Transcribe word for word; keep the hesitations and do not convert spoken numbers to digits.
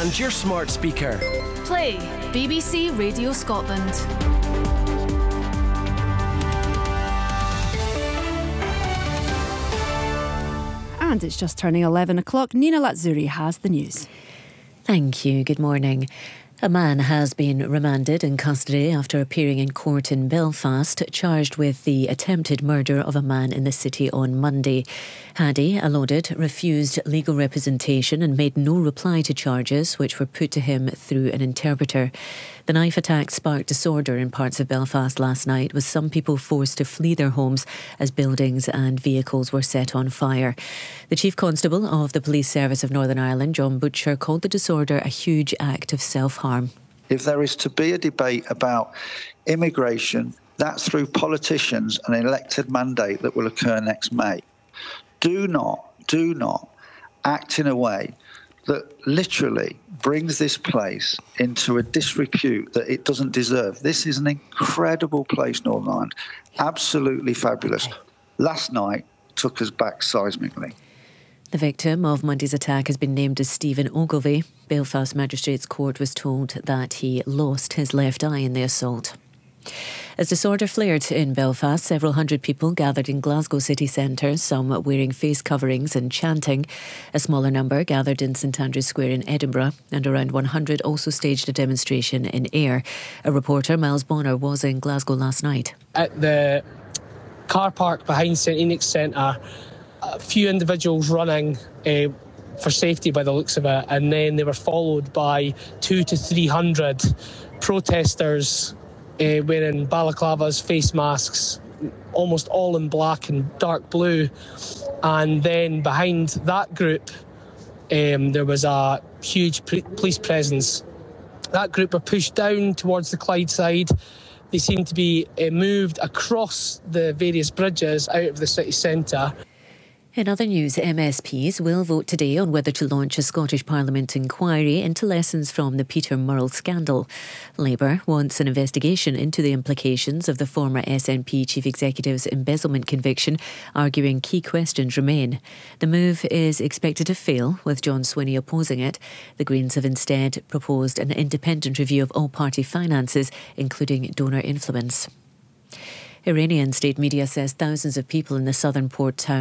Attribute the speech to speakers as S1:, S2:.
S1: and your smart speaker.
S2: Play B B C Radio Scotland.
S3: And it's just turning eleven o'clock. Nina Lazzuri has the news.
S4: Thank you. Good morning. A man has been remanded in custody after appearing in court in Belfast, charged with the attempted murder of a man in the city on Monday. Hadi Alodid refused legal representation and made no reply to charges which were put to him through an interpreter. The knife attack sparked disorder in parts of Belfast last night, with some people forced to flee their homes as buildings and vehicles were set on fire. The Chief Constable of the Police Service of Northern Ireland, John Butcher, called the disorder a huge act of self-harm.
S5: If there is to be a debate about immigration, that's through politicians and an elected mandate that will occur next May. Do not, do not act in a way that literally brings this place into a disrepute that it doesn't deserve. This is an incredible place, Northern Ireland. Absolutely fabulous. Last night took us back seismically.
S4: The victim of Monday's attack has been named as Stephen Ogilvie. Belfast Magistrates Court was told that he lost his left eye in the assault. As disorder flared in Belfast, several hundred people gathered in Glasgow city centre, some wearing face coverings and chanting. A smaller number gathered in St Andrew's Square in Edinburgh, and around one hundred also staged a demonstration in Ayr. A reporter, Miles Bonner, was in Glasgow last night.
S6: At the car park behind St Enoch's Centre, a few individuals running uh, for safety by the looks of it, and then they were followed by two to three hundred protesters uh, wearing balaclavas, face masks, almost all in black and dark blue. And then behind that group, um, there was a huge pre- police presence. That group were pushed down towards the Clyde side. They seemed to be uh, moved across the various bridges out of the city centre.
S4: In other news, M S Ps will vote today on whether to launch a Scottish Parliament inquiry into lessons from the Peter Murrell scandal. Labour wants an investigation into the implications of the former S N P Chief Executive's embezzlement conviction, arguing key questions remain. The move is expected to fail, with John Swinney opposing it. The Greens have instead proposed an independent review of all party finances, including donor influence. Iranian state media says thousands of people in the southern port town